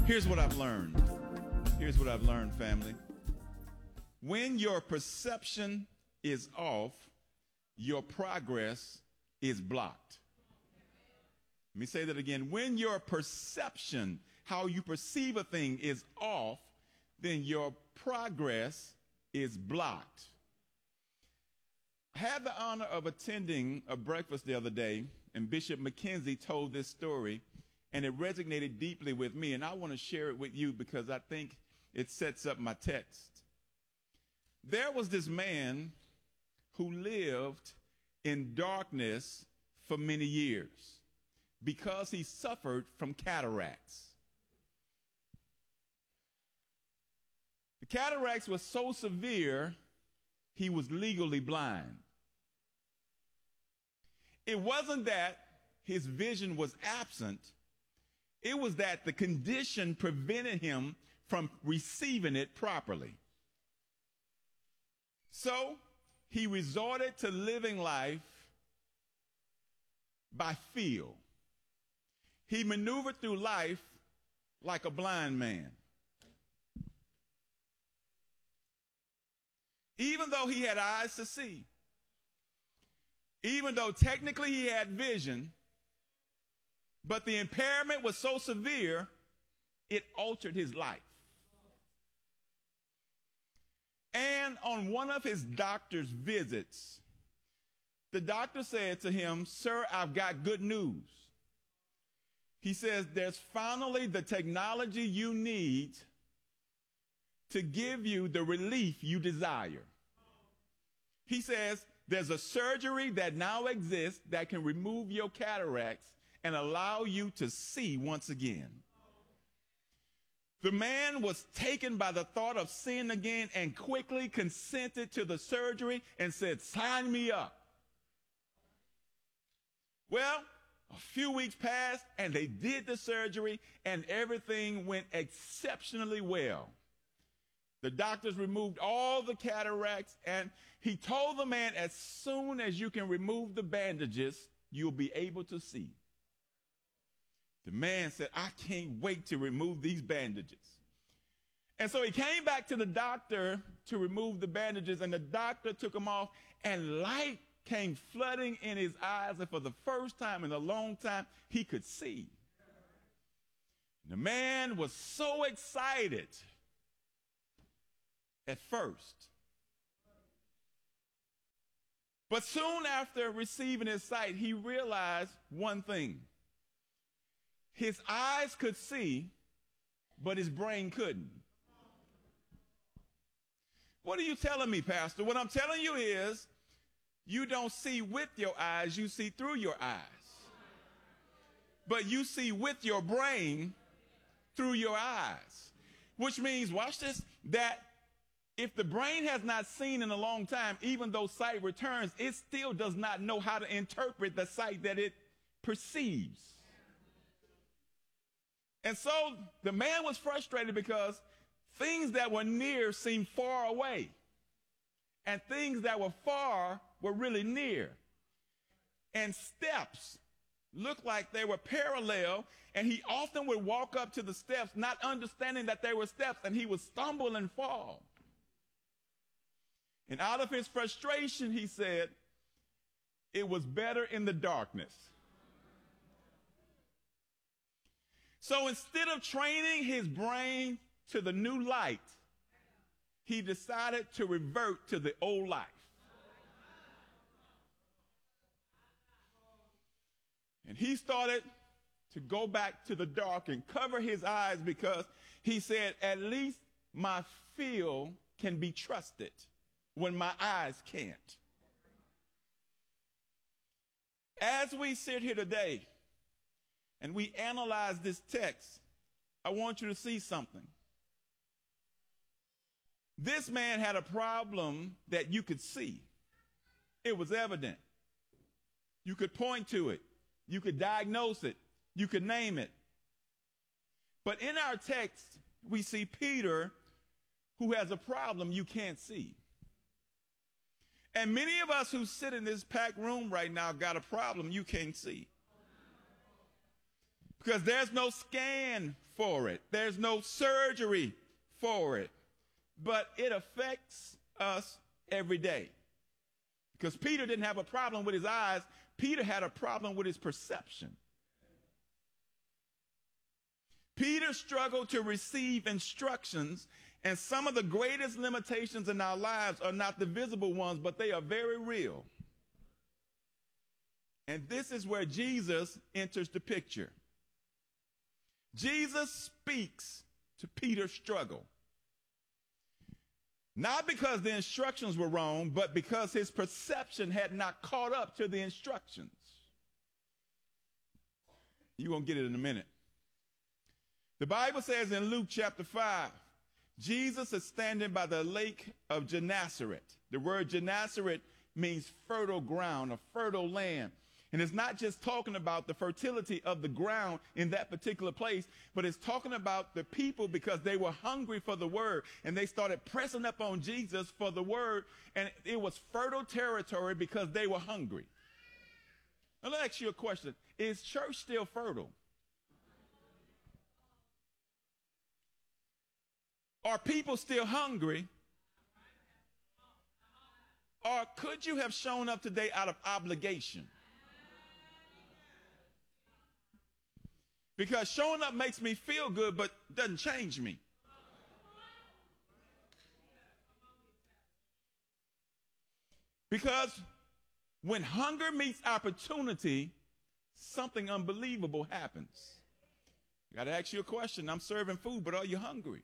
Here's what I've learned. Here's what I've learned, family. When your perception is off, your progress is blocked. Let me say that again. When your perception, how you perceive a thing, is off, then your progress is blocked. I had the honor of attending a breakfast the other day, and Bishop McKenzie told this story, and it resonated deeply with me, and I want to share it with you because I think it sets up my text. There was this man who lived in darkness for many years because he suffered from cataracts. The cataracts were so severe, he was legally blind. It wasn't that his vision was absent. It was that the condition prevented him from receiving it properly. So he resorted to living life by feel. He maneuvered through life like a blind man. Even though he had eyes to see, even though technically he had vision, but the impairment was so severe, it altered his life. And on one of his doctor's visits, the doctor said to him, "Sir, I've got good news." He says, "There's finally the technology you need to give you the relief you desire." He says, "There's a surgery that now exists that can remove your cataracts and allow you to see once again." The man was taken by the thought of sin again and quickly consented to the surgery and said, "Sign me up." Well, a few weeks passed and they did the surgery and everything went exceptionally well. The doctors removed all the cataracts and he told the man, as soon as you can remove the bandages, you'll be able to see. The man said, "I can't wait to remove these bandages." And so he came back to the doctor to remove the bandages, and the doctor took them off, and light came flooding in his eyes, and for the first time in a long time, he could see. The man was so excited at first. But soon after receiving his sight, he realized one thing. His eyes could see, but his brain couldn't. What are you telling me, Pastor? What I'm telling you is, you don't see with your eyes, you see through your eyes. But you see with your brain through your eyes. Which means, watch this, that if the brain has not seen in a long time, even though sight returns, it still does not know how to interpret the sight that it perceives. And so the man was frustrated because things that were near seemed far away, and things that were far were really near. And steps looked like they were parallel, and he often would walk up to the steps not understanding that they were steps, and he would stumble and fall. And out of his frustration, he said, it was better in the darkness. So instead of training his brain to the new light, he decided to revert to the old life. And he started to go back to the dark and cover his eyes because he said, at least my feel can be trusted when my eyes can't. As we sit here today and we analyze this text, I want you to see something. This man had a problem that you could see. It was evident. You could point to it. You could diagnose it. You could name it. But in our text, we see Peter, who has a problem you can't see. And many of us who sit in this packed room right now got a problem you can't see. Because there's no scan for it. There's no surgery for it. But it affects us every day. Because Peter didn't have a problem with his eyes. Peter had a problem with his perception. Peter struggled to receive instructions, and some of the greatest limitations in our lives are not the visible ones, but they are very real. And this is where Jesus enters the picture. Jesus speaks to Peter's struggle. Not because the instructions were wrong, but because his perception had not caught up to the instructions. You're going to get it in a minute. The Bible says in Luke chapter 5, Jesus is standing by the lake of Gennesaret. The word Gennesaret means fertile ground, a fertile land. And it's not just talking about the fertility of the ground in that particular place, but it's talking about the people because they were hungry for the word. And they started pressing up on Jesus for the word. And it was fertile territory because they were hungry. Now, let me ask you a question. Is church still fertile? Are people still hungry? Or could you have shown up today out of obligation? Because showing up makes me feel good, but doesn't change me. Because when hunger meets opportunity, something unbelievable happens. I got to ask you a question. I'm serving food, but are you hungry?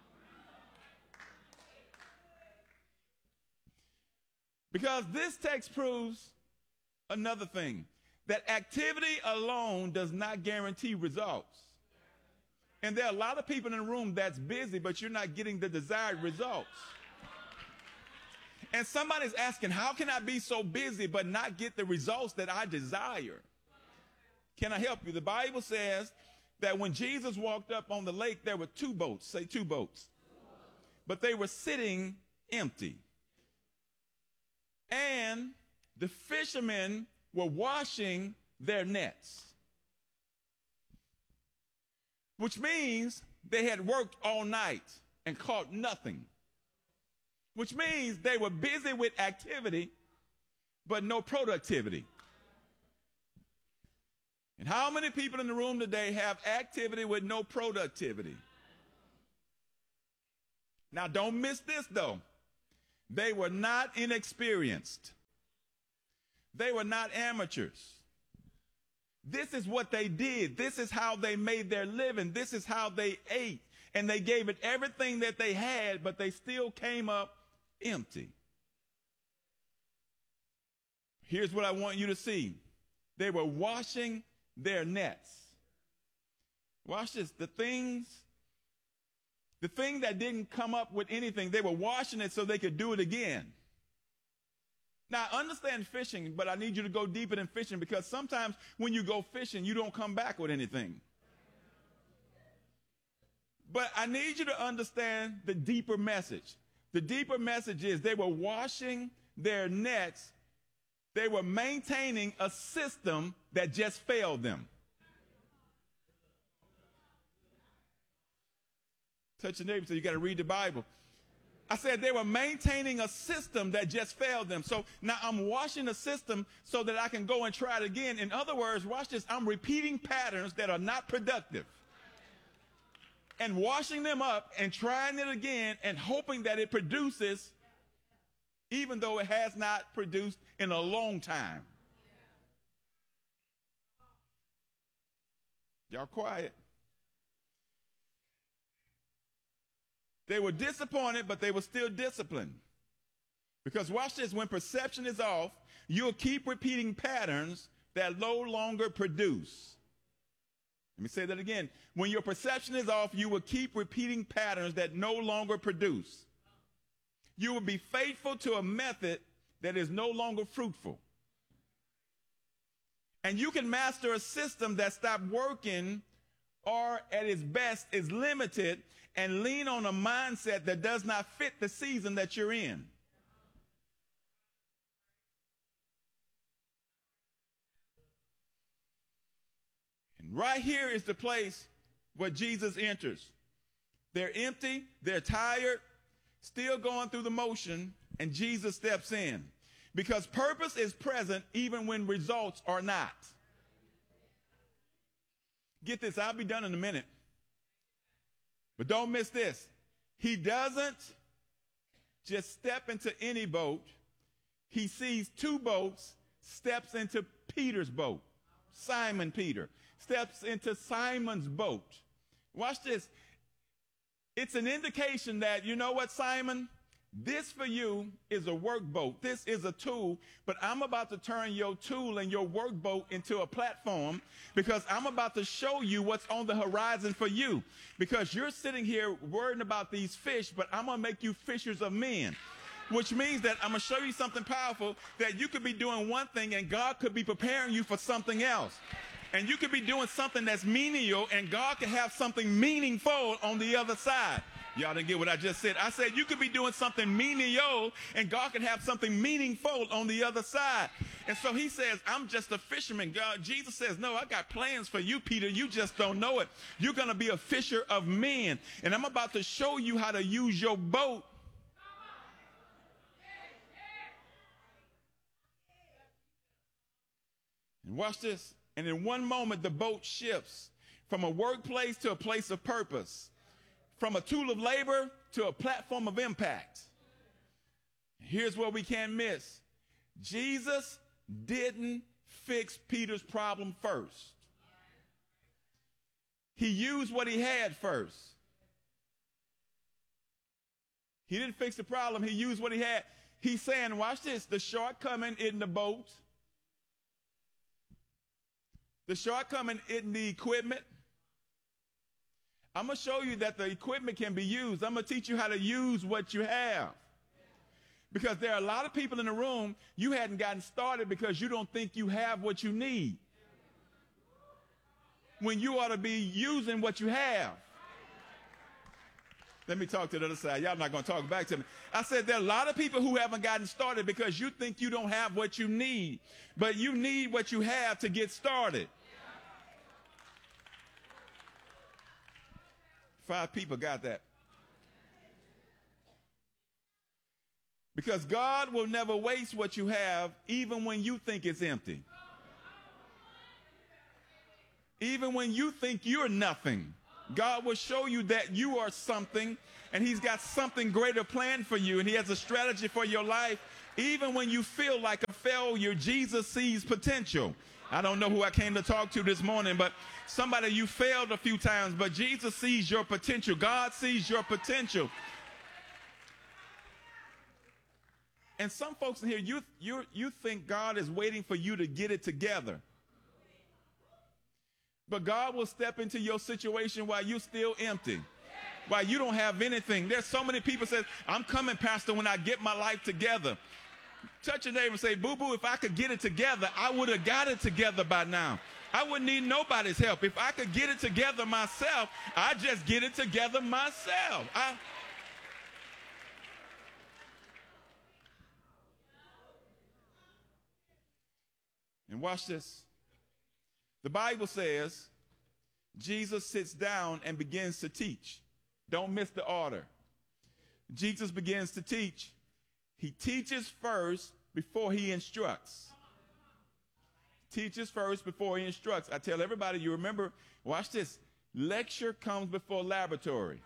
Because this text proves another thing, that activity alone does not guarantee results. And there are a lot of people in the room that's busy, but you're not getting the desired results. And somebody's asking, how can I be so busy but not get the results that I desire? Can I help you? The Bible says that when Jesus walked up on the lake, there were two boats. Say two boats. But they were sitting empty. And the fishermen were washing their nets, which means they had worked all night and caught nothing, which means they were busy with activity, but no productivity. And how many people in the room today have activity with no productivity? Now, don't miss this, though. They were not inexperienced. They were not amateurs. This is what they did. This is how they made their living. This is how they ate. And they gave it everything that they had, but they still came up empty. Here's what I want you to see. They were washing their nets. Watch this. The thing that didn't come up with anything, they were washing it so they could do it again. Now, I understand fishing, but I need you to go deeper than fishing, because sometimes when you go fishing, you don't come back with anything. But I need you to understand the deeper message. The deeper message is they were washing their nets. They were maintaining a system that just failed them. Touch your neighbor and say, you got to read the Bible. I said they were maintaining a system that just failed them. So now I'm washing the system so that I can go and try it again. In other words, watch this. I'm repeating patterns that are not productive and washing them up and trying it again and hoping that it produces, even though it has not produced in a long time. Y'all quiet. They were disappointed, but they were still disciplined. Because watch this, when perception is off, you'll keep repeating patterns that no longer produce. Let me say that again. When your perception is off, you will keep repeating patterns that no longer produce. You will be faithful to a method that is no longer fruitful. And you can master a system that stopped working or at its best is limited, and lean on a mindset that does not fit the season that you're in. And Right here is the place where Jesus enters. They're empty, they're tired, still going through the motion, and Jesus steps in. Because purpose is present even when results are not. Get this, I'll be done in a minute. But don't miss this. He doesn't just step into any boat. He sees two boats, steps into Peter's boat. Simon Peter steps into Simon's boat. Watch this. It's an indication that, you know what, Simon? This for you is a workboat. This is a tool, but I'm about to turn your tool and your workboat into a platform because I'm about to show you what's on the horizon for you. Because you're sitting here worrying about these fish, but I'm going to make you fishers of men. Which means that I'm going to show you something powerful, that you could be doing one thing and God could be preparing you for something else. And you could be doing something that's menial and God could have something meaningful on the other side. Y'all didn't get what I just said. I said you could be doing something menial and God can have something meaningful on the other side. And so he says, I'm just a fisherman. Jesus says, no, I got plans for you, Peter. You just don't know it. You're going to be a fisher of men. And I'm about to show you how to use your boat. And watch this. And in one moment, the boat shifts from a workplace to a place of purpose, from a tool of labor to a platform of impact. Here's what we can't miss. Jesus didn't fix Peter's problem first. He used what he had first. He didn't fix the problem. He used what he had. He's saying, watch this, the shortcoming in the boat, the shortcoming in the equipment. I'm going to show you that the equipment can be used. I'm going to teach you how to use what you have. Because there are a lot of people in the room, you hadn't gotten started because you don't think you have what you need, when you ought to be using what you have. Let me talk to the other side. Y'all not going to talk back to me. I said there are a lot of people who haven't gotten started because you think you don't have what you need, but you need what you have to get started. 5 people got that. Because God will never waste what you have, even when you think it's empty. Even when you think you're nothing, God will show you that you are something, and he's got something greater planned for you, and he has a strategy for your life. Even when you feel like a failure, Jesus sees potential. I don't know who I came to talk to this morning, but somebody, you failed a few times, but Jesus sees your potential. God sees your potential. And some folks in here, you think God is waiting for you to get it together. But God will step into your situation while you're still empty, while you don't have anything. There's so many people say, I'm coming, Pastor, when I get my life together. Touch your neighbor and say, boo-boo, if I could get it together, I would have got it together by now. I wouldn't need nobody's help. If I could get it together myself, I'd just get it together myself. And watch this. The Bible says Jesus sits down and begins to teach. Don't miss the order. Jesus begins to teach. He teaches first before he instructs. Teaches first before he instructs. I tell everybody, you remember, watch this. Lecture comes before laboratory.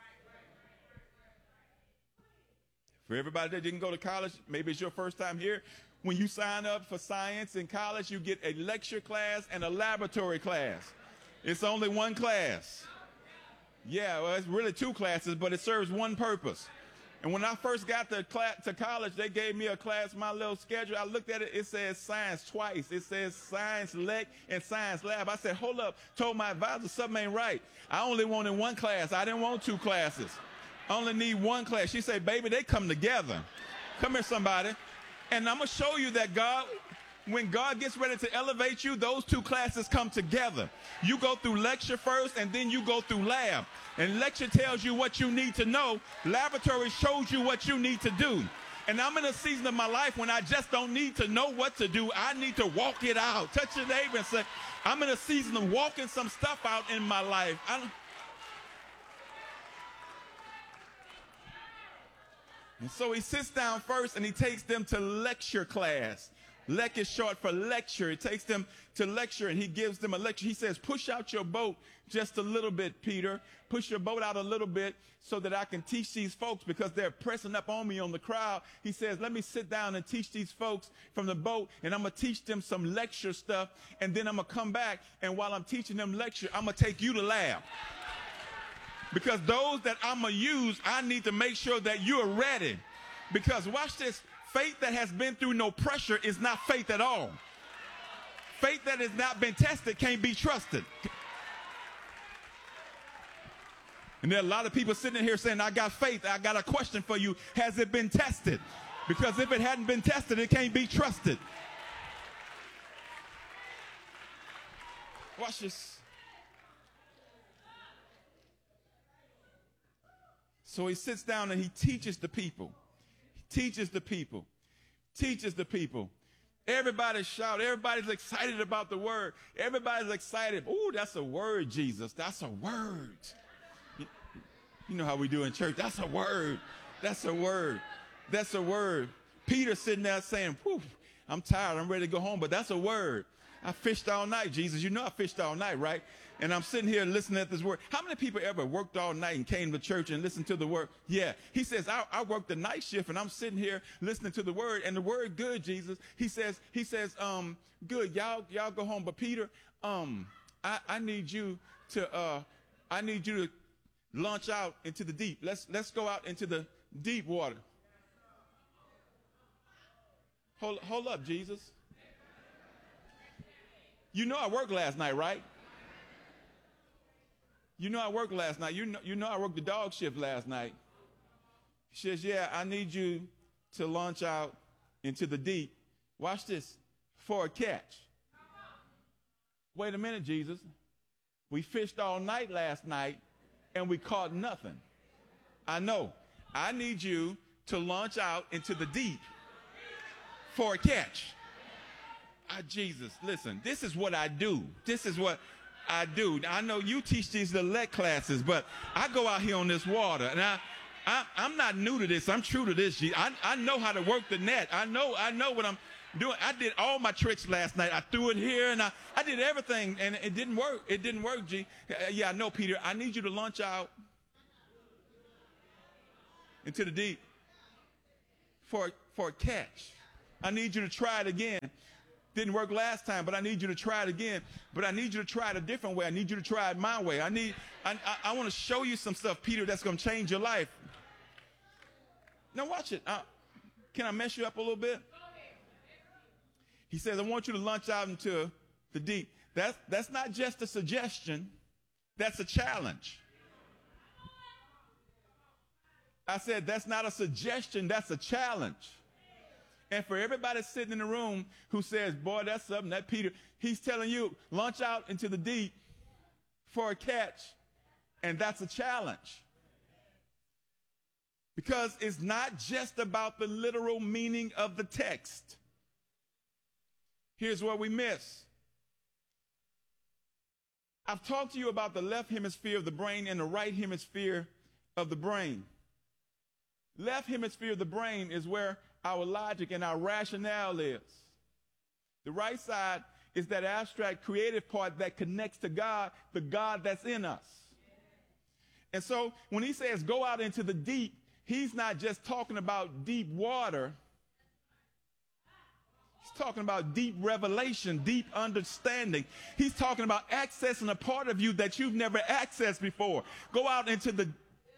For everybody that didn't go to college, maybe it's your first time here. When you sign up for science in college, you get a lecture class and a laboratory class. It's only one class. Yeah, well, it's really 2 classes, but it serves one purpose. And when I first got to college, they gave me a class, my little schedule. I looked at it, it says science twice. It says science lec and science lab. I said, hold up, told my advisor, something ain't right. I only wanted 1 class. I didn't want 2 classes. I only need 1 class. She said, baby, they come together. Come here, somebody. And I'm going to show you that God, when God gets ready to elevate you, those 2 classes come together. You go through lecture first, and then you go through lab. And lecture tells you what you need to know. Laboratory shows you what you need to do. And I'm in a season of my life when I just don't need to know what to do. I need to walk it out. Touch your neighbor and say, I'm in a season of walking some stuff out in my life. And so he sits down first and he takes them to lecture class. Lec is short for lecture. He takes them to lecture and he gives them a lecture. He says, push out your boat just a little bit, Peter. Push your boat out a little bit so that I can teach these folks because they're pressing up on me on the crowd. He says, let me sit down and teach these folks from the boat, and I'm going to teach them some lecture stuff, and then I'm going to come back, and while I'm teaching them lecture, I'm going to take you to lab. Because those that I'm going to use, I need to make sure that you're ready. Because watch this, faith that has been through no pressure is not faith at all. Faith that has not been tested can't be trusted. And there are a lot of people sitting here saying, I got faith. I got a question for you. Has it been tested? Because if it hadn't been tested, it can't be trusted. Watch this. So he sits down and he teaches the people. He teaches the people. Teaches the people. Everybody shout. Everybody's excited about the word. Everybody's excited. Ooh, that's a word, Jesus. That's a word. You know how we do in church. That's a word. That's a word. That's a word. Peter sitting there saying, whew, I'm tired. I'm ready to go home, but that's a word. I fished all night, Jesus. You know I fished all night, right? And I'm sitting here listening at this word. How many people ever worked all night and came to church and listened to the word? Yeah. He says, I worked the night shift and I'm sitting here listening to the word, and the word good, Jesus. He says, good, y'all go home. But Peter, I need you to launch out into the deep. Let's go out into the deep water. Hold up, Jesus. You know I worked last night, right? You know I worked last night. You know I worked the dog shift last night. He says, yeah, I need you to launch out into the deep. Watch this. For a catch. Wait a minute, Jesus. We fished all night last night and we caught nothing. I know. I need you to launch out into the deep for a catch. Jesus, listen, this is what I do. This is what I do. I know you teach these Lec classes, but I go out here on this water, and I'm not new to this. I'm true to this. I know how to work the net. I know what I'm doing. I did all my tricks last night. I threw it here, and I did everything, and it didn't work. It didn't work, G. Yeah, I know, Peter. I need you to launch out into the deep for a catch. I need you to try it again. Didn't work last time, but I need you to try it again. But I need you to try it a different way. I need you to try it my way. I want to show you some stuff, Peter, that's going to change your life. Now watch it. Can I mess you up a little bit? He says, I want you to launch out into the deep. That's not just a suggestion. That's a challenge. I said, that's not a suggestion. That's a challenge. And for everybody sitting in the room who says, boy, that's something, that Peter, he's telling you, launch out into the deep for a catch. And that's a challenge. Because it's not just about the literal meaning of the text. Here's what we miss. I've talked to you about the left hemisphere of the brain and the right hemisphere of the brain. Left hemisphere of the brain is where our logic and our rationale is. The right side is that abstract creative part that connects to God, the God that's in us. And so when he says go out into the deep, he's not just talking about deep water. He's talking about deep revelation, deep understanding. He's talking about accessing a part of you that you've never accessed before. Go out into the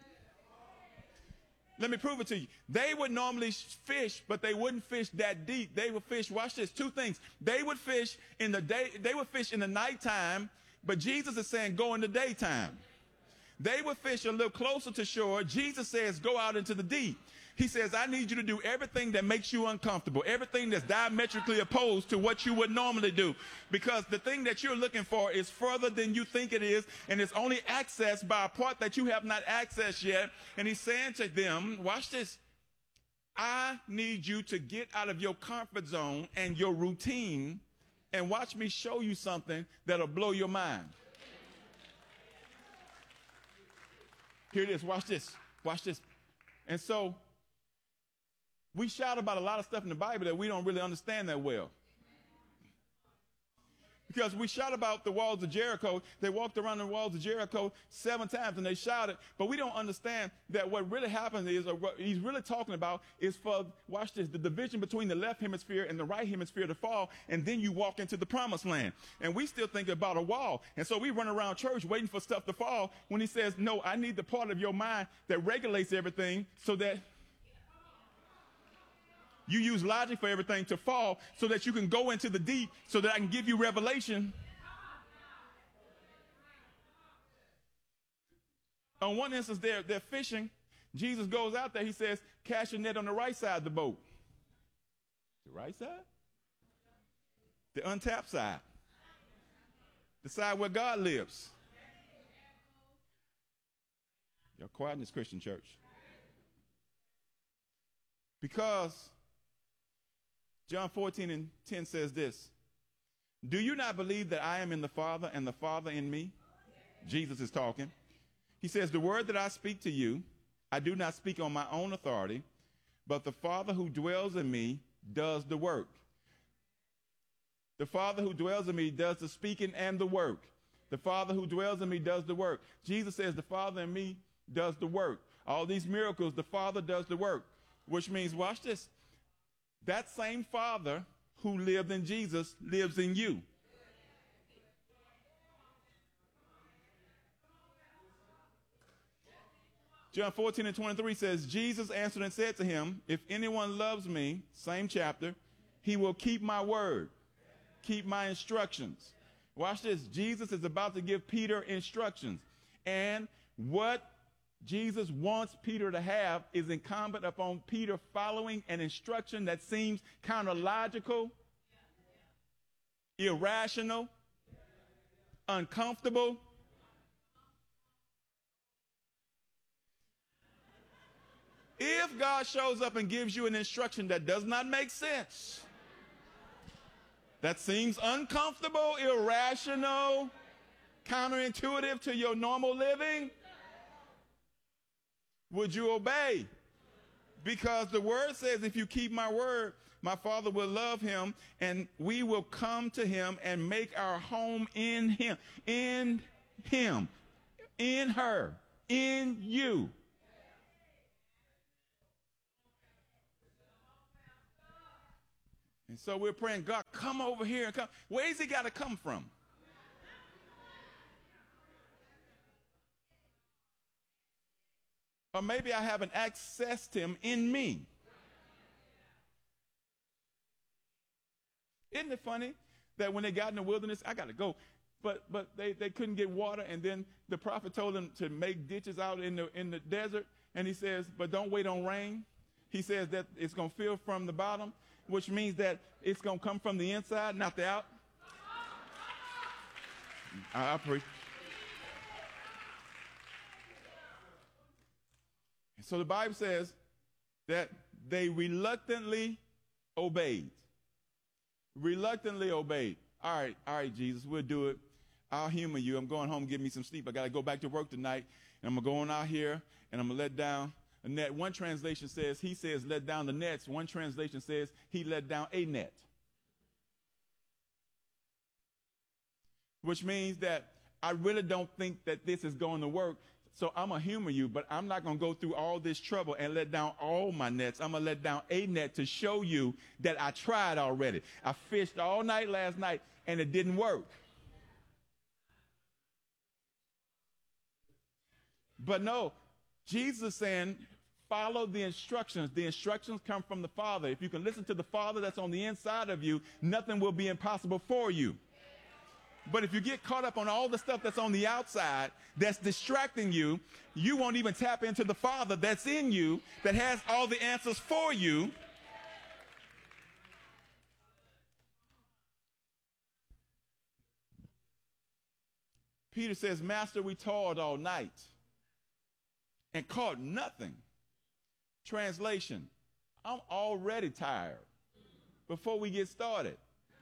Let me prove it to you. They would normally fish, but they wouldn't fish that deep. They would fish, watch this, two things. They would fish in the day, they would fish in the nighttime, but Jesus is saying go in the daytime. They would fish a little closer to shore. Jesus says go out into the deep. He says, I need you to do everything that makes you uncomfortable, everything that's diametrically opposed to what you would normally do. Because the thing that you're looking for is further than you think it is, and it's only accessed by a part that you have not accessed yet. And he's saying to them, watch this, I need you to get out of your comfort zone and your routine and watch me show you something that'll blow your mind. Here it is. Watch this. Watch this. And so we shout about a lot of stuff in the Bible that we don't really understand that well. Because we shout about the walls of Jericho. They walked around the walls of Jericho 7 times and they shouted. But we don't understand that what really happens is, or what he's really talking about is for, watch this, the division between the left hemisphere and the right hemisphere to fall. And then you walk into the promised land. And we still think about a wall. And so we run around church waiting for stuff to fall when he says, no, I need the part of your mind that regulates everything so that you use logic for everything to fall so that you can go into the deep so that I can give you revelation. On one instance, they're fishing. Jesus goes out there. He says, cast your net on the right side of the boat. The right side? The untapped side. The side where God lives. Y'all quiet in this Christian church. Because John 14:10 says this, do you not believe that I am in the Father and the Father in me? Jesus is talking. He says, the word that I speak to you, I do not speak on my own authority, but the Father who dwells in me does the work. The Father who dwells in me does the speaking and the work. The Father who dwells in me does the work. Jesus says the Father in me does the work. All these miracles, the Father does the work, which means, watch this, that same Father who lived in Jesus lives in you. John 14:23 says, Jesus answered and said to him, if anyone loves me, same chapter, he will keep my word, keep my instructions. Watch this. Jesus is about to give Peter instructions. And what Jesus wants Peter to have is incumbent upon Peter following an instruction that seems kind of logical, irrational, uncomfortable. If God shows up and gives you an instruction that does not make sense, that seems uncomfortable, irrational, counterintuitive to your normal living, would you obey? Because the word says, if you keep my word, my Father will love him, and we will come to him and make our home in him, in her, in you. And so we're praying, God, come over here and come. Where's he got to come from? Or maybe I haven't accessed him in me. Isn't it funny that when they got in the wilderness, I got to go, but they couldn't get water, and then the prophet told them to make ditches out in the desert, and he says, but don't wait on rain. He says that it's going to fill from the bottom, which means that it's going to come from the inside, not the out. I preach. So the Bible says that they reluctantly obeyed. Reluctantly obeyed. All right, Jesus, we'll do it. I'll humor you. I'm going home, give me some sleep. I got to go back to work tonight, and I'm going to go on out here, and I'm going to let down a net. One translation says, he says, let down the nets. One translation says, he let down a net. Which means that I really don't think that this is going to work. So I'm going to humor you, but I'm not going to go through all this trouble and let down all my nets. I'm going to let down a net to show you that I tried already. I fished all night last night, and it didn't work. But no, Jesus is saying, follow the instructions. The instructions come from the Father. If you can listen to the Father that's on the inside of you, nothing will be impossible for you. But if you get caught up on all the stuff that's on the outside that's distracting you, you won't even tap into the Father that's in you, that has all the answers for you. Peter says, Master, we toiled all night and caught nothing. Translation, I'm already tired before we get started.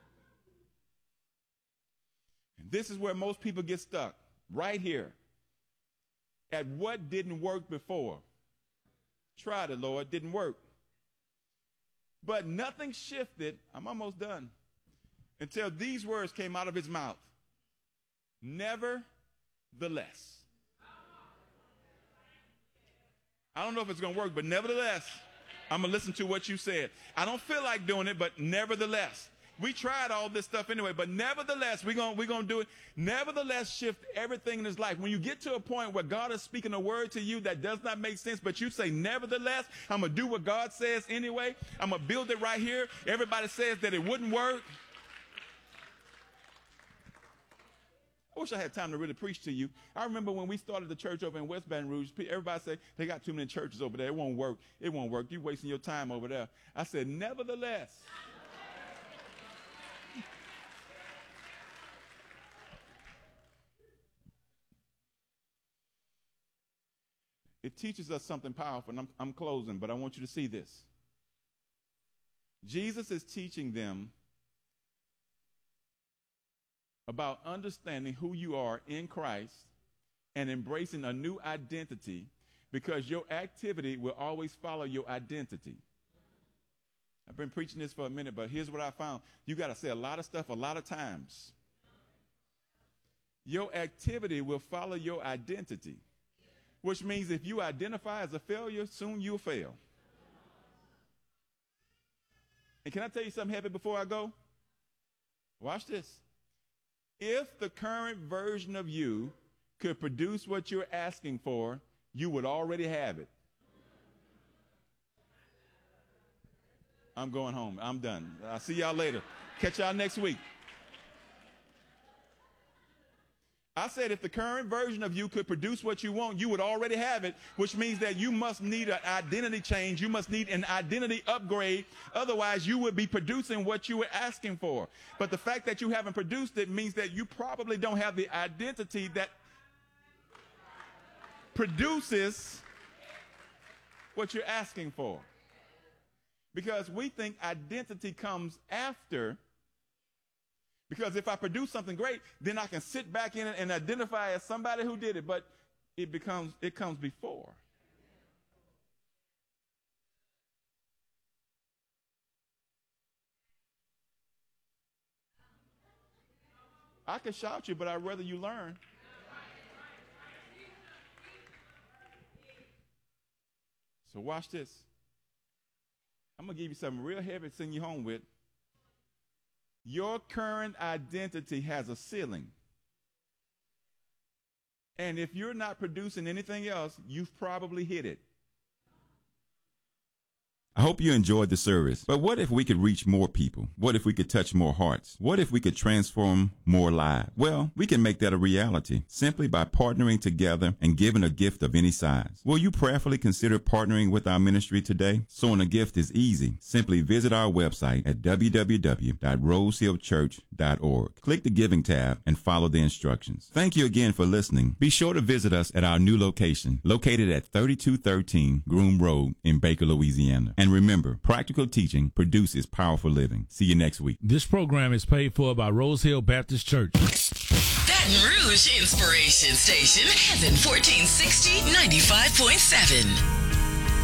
And this is where most people get stuck, right here, at what didn't work before. Tried it, Lord, didn't work. But nothing shifted, I'm almost done, until these words came out of his mouth. Nevertheless. I don't know if it's going to work, but nevertheless, I'm going to listen to what you said. I don't feel like doing it, but nevertheless. We tried all this stuff anyway, but nevertheless, we're going to do it. Nevertheless, shift everything in his life. When you get to a point where God is speaking a word to you that does not make sense, but you say, nevertheless, I'm going to do what God says anyway. I'm going to build it right here. Everybody says that it wouldn't work. I wish I had time to really preach to you. I remember when we started the church over in West Baton Rouge, everybody said, they got too many churches over there. It won't work. It won't work. You're wasting your time over there. I said, nevertheless. It teaches us something powerful, and I'm closing, but I want you to see this. Jesus is teaching them about understanding who you are in Christ and embracing a new identity, because your activity will always follow your identity. I've been preaching this for a minute, but here's what I found. You got to say a lot of stuff a lot of times. Your activity will follow your identity, which means if you identify as a failure, soon you'll fail. And can I tell you something heavy before I go? Watch this. If the current version of you could produce what you're asking for, you would already have it. I'm going home. I'm done. I'll see y'all later. Catch y'all next week. I said if the current version of you could produce what you want, you would already have it, which means that you must need an identity change. You must need an identity upgrade. Otherwise, you would be producing what you were asking for. But the fact that you haven't produced it means that you probably don't have the identity that produces what you're asking for. Because we think identity comes after. Because if I produce something great, then I can sit back in it and identify as somebody who did it. But it comes before. I could shout you, but I'd rather you learn. So watch this. I'm going to give you something real heavy to send you home with. Your current identity has a ceiling. And if you're not producing anything else, you've probably hit it. I hope you enjoyed the service. But what if we could reach more people? What if we could touch more hearts? What if we could transform more lives? Well, we can make that a reality simply by partnering together and giving a gift of any size. Will you prayerfully consider partnering with our ministry today? Sowing a gift is easy. Simply visit our website at www.rosehillchurch.org. Click the Giving tab and follow the instructions. Thank you again for listening. Be sure to visit us at our new location, located at 3213 Groom Road in Baker, Louisiana. And remember, practical teaching produces powerful living. See you next week. This program is paid for by Rose Hill Baptist Church. Baton Rouge Inspiration Station, Heaven 1460 95.7.